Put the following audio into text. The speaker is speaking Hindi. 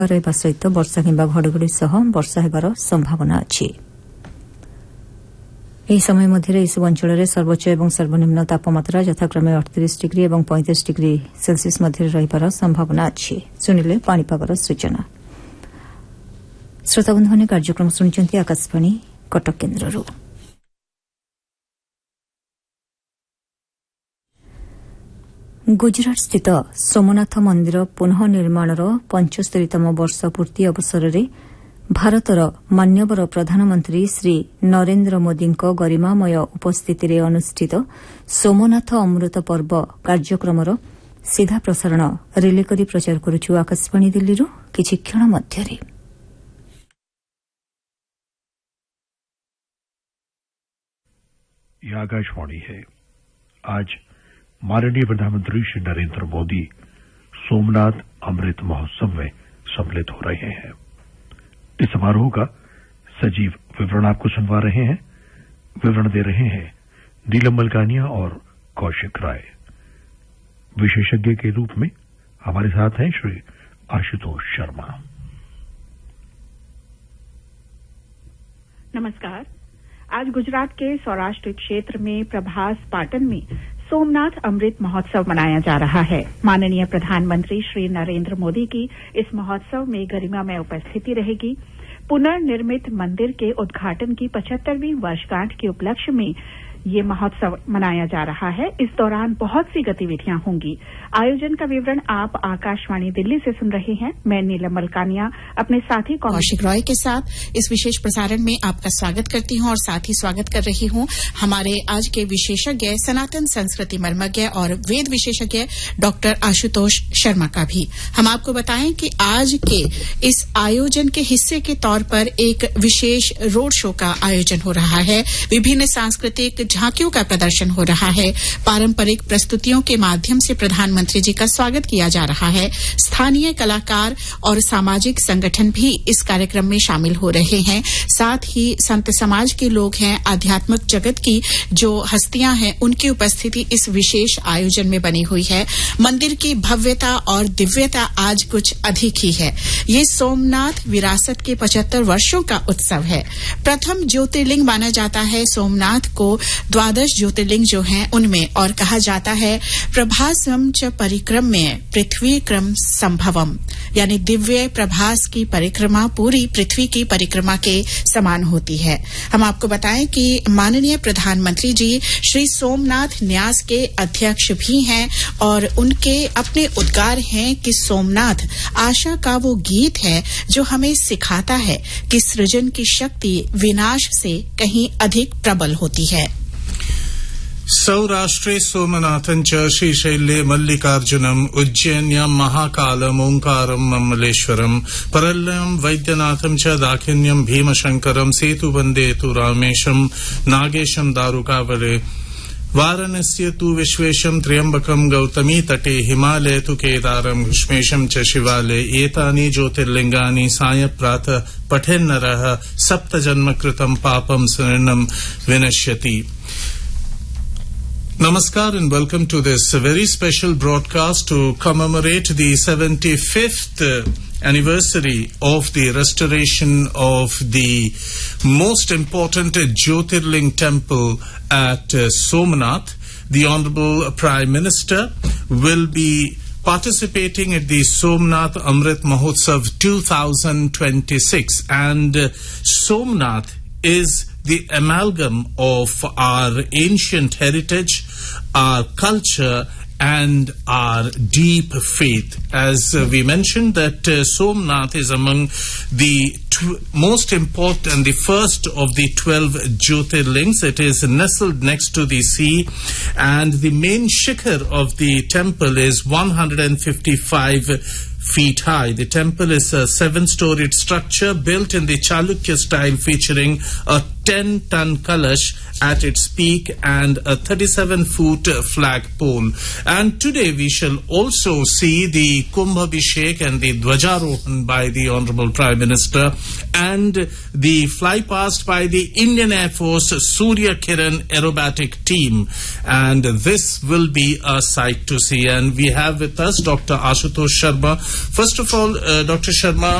ରହିବା ସହିତ ବର୍ଷା କିମ୍ବା ଘଡ଼ଘଡ଼ି ସହ ବର୍ଷା ହେବାର ସମ୍ଭାବନା ଅଛି। ଏହି ସମୟ ମଧ୍ୟରେ ଏହିସବୁ ଅଞ୍ଚଳରେ ସର୍ବୋଚ୍ଚ ଏବଂ ସର୍ବନିମ୍ନ ତାପମାତ୍ରା ଯଥାକ୍ରମେ 38 ଡିଗ୍ରୀ ଏବଂ 35 ଡିଗ୍ରୀ ସେଲ୍ସିୟସ୍ ମଧ୍ୟରେ ରହିବାର ସମ୍ଭାବନା ଅଛି। ଶୁଣିଲେ ପାଣିପାଗର ସୂଚନା। ଶ୍ରୋତାବନ୍ଧୁମାନେ କାର୍ଯ୍ୟକ୍ରମ ଶୁଣିଛନ୍ତି ଆକାଶବାଣୀ କଟକ କେନ୍ଦ୍ରରୁ। ଗୁଜରାଟ ସ୍ଥିତ ସୋମନାଥ ମନ୍ଦିର ପୁନଃ ନିର୍ମାଣର 75ତମ ବର୍ଷ ପୂର୍ତ୍ତି ଅବସରରେ ଭାରତର ମାନ୍ୟବର ପ୍ରଧାନମନ୍ତ୍ରୀ ଶ୍ରୀ ନରେନ୍ଦ୍ର ମୋଦିଙ୍କ ଗରିମାମୟ ଉପସ୍ଥିତିରେ ଅନୁଷ୍ଠିତ ସୋମନାଥ ଅମୃତ ପର୍ବ କାର୍ଯ୍ୟକ୍ରମର ସିଧା ପ୍ରସାରଣ ରିଲେ କରି ପ୍ରଚାର କରୁଛୁ ଆକାଶବାଣୀ ଦିଲ୍ଲୀରୁ କିଛି କ୍ଷଣ ମଧ୍ୟରେ। यह आकाशवाणी है। आज माननीय प्रधानमंत्री श्री नरेंद्र मोदी सोमनाथ अमृत महोत्सव में सम्मिलित हो रहे हैं। इस समारोह का सजीव विवरण आपको सुनवा रहे हैं। विवरण दे रहे हैं नीलम मलकानिया और कौशिक राय। विशेषज्ञ के रूप में हमारे साथ हैं श्री आशुतोष शर्मा। नमस्कार। आज गुजरात के सौराष्ट्र क्षेत्र में प्रभास पाटन में सोमनाथ अमृत महोत्सव मनाया जा रहा है। माननीय प्रधानमंत्री श्री नरेंद्र मोदी की इस महोत्सव में गरिमामय उपस्थिति रहेगी। पुनर्निर्मित मंदिर के उद्घाटन की 75वीं वर्षगांठ के उपलक्ष्य में ये महोत्सव मनाया जा रहा है। इस दौरान बहुत सी गतिविधियां होंगी। आयोजन का विवरण आप आकाशवाणी दिल्ली से सुन रहे हैं। मैं नीलम मलकानिया अपने साथी कौशिक रॉय के साथ इस विशेष प्रसारण में आपका स्वागत करती हूं और साथ ही स्वागत कर रही हूं हमारे आज के विशेषज्ञ सनातन संस्कृति मर्मज्ञ और वेद विशेषज्ञ डॉक्टर आशुतोष शर्मा का भी। हम आपको बताएं कि आज के इस आयोजन के हिस्से के तौर पर एक विशेष रोड शो का आयोजन हो रहा है। विभिन्न सांस्कृतिक झांकियों का प्रदर्शन हो रहा है। पारंपरिक प्रस्तुतियों के माध्यम से प्रधानमंत्री जी का स्वागत किया जा रहा है। स्थानीय कलाकार और सामाजिक संगठन भी इस कार्यक्रम में शामिल हो रहे हैं। साथ ही संत समाज के लोग हैं, आध्यात्मिक जगत की जो हस्तियां हैं, उनकी उपस्थिति इस विशेष आयोजन में बनी हुई है। मंदिर की भव्यता और दिव्यता आज कुछ अधिक ही है। ये सोमनाथ विरासत के 75 वर्षों का उत्सव है। प्रथम ज्योतिर्लिंग माना जाता है सोमनाथ को 12 ज्योतिर्लिंग जो हैं उनमें, और कहा जाता है प्रभासम च परिक्रम में पृथ्वी क्रम संभवम, यानी दिव्य प्रभास की परिक्रमा पूरी पृथ्वी की परिक्रमा के समान होती है। हम आपको बताएं कि माननीय प्रधानमंत्री जी श्री सोमनाथ न्यास के अध्यक्ष भी हैं और उनके अपने उद्गार हैं कि सोमनाथ आशा का वो गीत है जो हमें सिखाता है कि सृजन की शक्ति विनाश से कहीं अधिक प्रबल होती है। सौराष्ट्रे सोमनाथं च श्रीशैले मल्लिकार्जुनम् उज्जैन्यां महाकालम् ओंकारम् ममलेश्वरम् परल्यं वैद्यनाथं च दाक्षिण्यं भीमशंकरम् सेतुवन्दे तु रामेशम् नागेशम् दारुकावले वाराणस्य तु विश्वेशं त्र्यंबकं गौतमी तटे हिमालय तु केदारं घृष्मेशं च शिवालय एतानि ज्योतिर्लिंगानि साय प्रातः पठेन्नरः सप्तजन्मकृतं पापं स्वर्णं विनश्यति। Namaskar and welcome to this very special broadcast to commemorate the 75th anniversary of the restoration of the most important Jyotirling temple at Somnath. The Honorable Prime Minister will be participating at the Somnath Amrit Mahotsav 2026, and Somnath is the amalgam of our ancient heritage, our culture and our deep faith. As we mentioned that Somnath is among the most important and the first of the 12 Jyotirlings. It is nestled next to the sea, and the main shikhar of the temple is 155 feet high. The temple is a 7-storied structure built in the Chalukya style, featuring a 10-ton Kalash at its peak and a 37-foot flagpole. And today we shall also see the Kumbh Abhishek and the Dwajarohan by the Honorable Prime Minister and the flypast by the Indian Air Force Surya Kiran aerobatic team. And this will be a sight to see. And we have with us Dr. Ashutosh Sharma. First of all, Dr. Sharma,